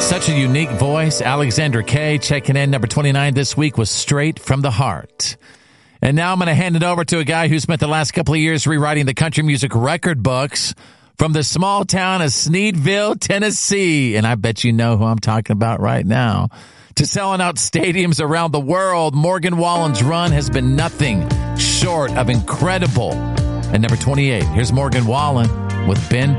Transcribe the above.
Such a unique voice. Alexandra Kay checking in. Number 29 this week was Straight from the Heart. And now I'm going to hand it over to a guy who spent the last couple of years rewriting the country music record books from the small town of Sneedville, Tennessee. And I bet you know who I'm talking about right now. To selling out stadiums around the world, Morgan Wallen's run has been nothing short of incredible. At number 28, here's Morgan Wallen with Ben